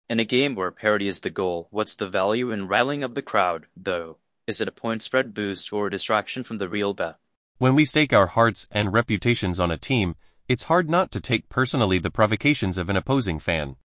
In a game where parity is the goal, what's the value in riling up the crowd, though? Is it a point spread boost or a distraction from the real bet? When we stake our hearts and reputations on a team, it's hard not to take personally the provocations of an opposing fan.